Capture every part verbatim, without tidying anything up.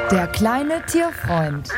Der kleine Tierfreund.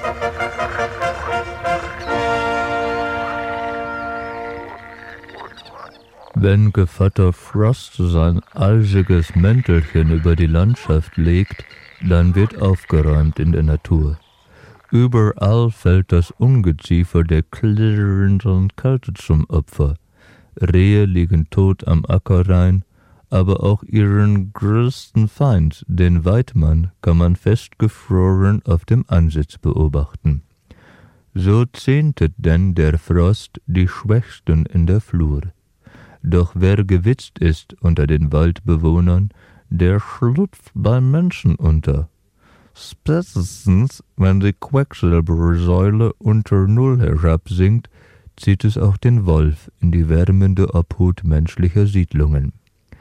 Wenn Gevatter Frost sein eisiges Mäntelchen über die Landschaft legt, dann wird aufgeräumt in der Natur. Überall fällt das Ungeziefer der klirrenden Kälte zum Opfer. Rehe liegen tot am Ackerrain, aber auch ihren größten Feind, den Weidmann, kann man festgefroren auf dem Ansitz beobachten. So zähntet denn der Frost die Schwächsten in der Flur. Doch wer gewitzt ist unter den Waldbewohnern, der schlüpft beim Menschen unter. Spätestens, wenn die Quecksilbersäule unter Null herabsinkt, zieht es auch den Wolf in die wärmende Obhut menschlicher Siedlungen.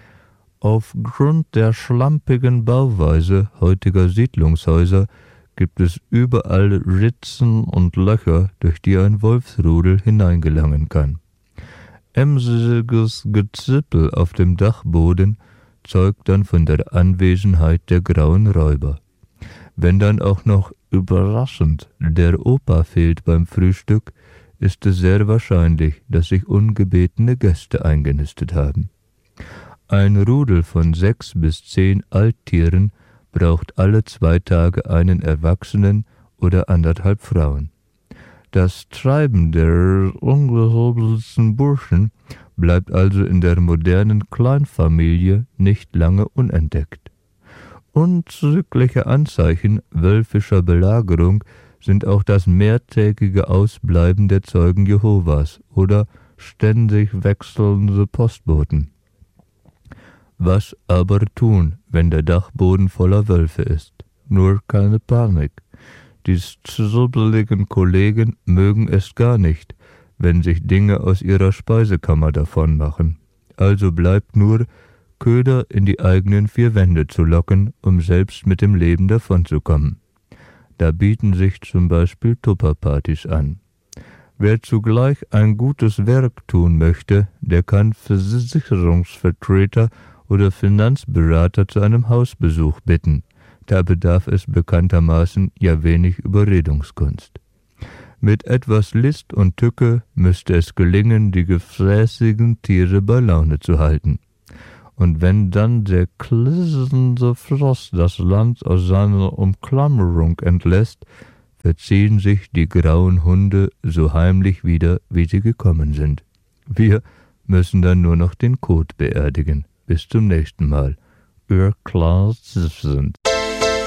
Aufgrund der schlampigen Bauweise heutiger Siedlungshäuser gibt es überall Ritzen und Löcher, durch die ein Wolfsrudel hineingelangen kann. Emsiges Gezippel auf dem Dachboden zeugt dann von der Anwesenheit der grauen Räuber. Wenn dann auch noch überraschend der Opa fehlt beim Frühstück, ist es sehr wahrscheinlich, dass sich ungebetene Gäste eingenistet haben. Ein Rudel von sechs bis zehn Alttieren braucht alle zwei Tage einen Erwachsenen oder anderthalb Frauen. Das Treiben der ungehobelsten Burschen bleibt also in der modernen Kleinfamilie nicht lange unentdeckt. Unzügliche Anzeichen wölfischer Belagerung sind auch das mehrtägige Ausbleiben der Zeugen Jehovas oder ständig wechselnde Postboten. Was aber tun, wenn der Dachboden voller Wölfe ist? Nur keine Panik. Die strubbeligen Kollegen mögen es gar nicht, wenn sich Dinge aus ihrer Speisekammer davonmachen. Also bleibt nur, Köder in die eigenen vier Wände zu locken, um selbst mit dem Leben davonzukommen. Da bieten sich zum Beispiel Tupperpartys an. Wer zugleich ein gutes Werk tun möchte, der kann Versicherungsvertreter oder Finanzberater zu einem Hausbesuch bitten. Da bedarf es bekanntermaßen ja wenig Überredungskunst. Mit etwas List und Tücke müsste es gelingen, die gefräßigen Tiere bei Laune zu halten. Und wenn dann der klissende Frost das Land aus seiner Umklammerung entlässt, verziehen sich die grauen Hunde so heimlich wieder, wie sie gekommen sind. Wir müssen dann nur noch den Kot beerdigen. Bis zum nächsten Mal. Ihr Klaus sind.